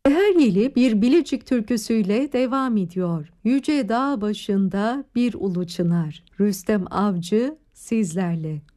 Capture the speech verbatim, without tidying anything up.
Her yeli bir Bilecik türküsüyle devam ediyor. Yüce dağ başında bir ulu çınar. Rüstem Avcı sizlerle.